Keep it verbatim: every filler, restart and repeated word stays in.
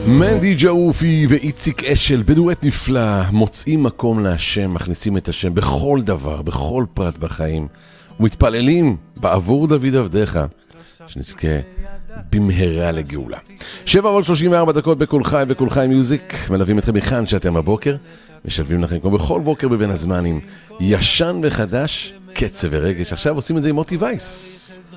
מנדי ג'אופי ואיציק אשל בדואט נפלא, מוצאים מקום להשם, מכניסים את השם בכל דבר, בכל פרט בחיים, ומתפללים בעבור דוד עבדך, שנזכה במהרה לגאולה. שבע ועוד שלושים וארבע דקות בכל חי וכל חי מיוזיק, מלווים אתכם מכאן שאתם הבוקר, משלבים לכם כמו בכל בוקר בבין הזמנים, ישן וחדש, קצב ורגש. עכשיו עושים את זה עם מוטי וייס.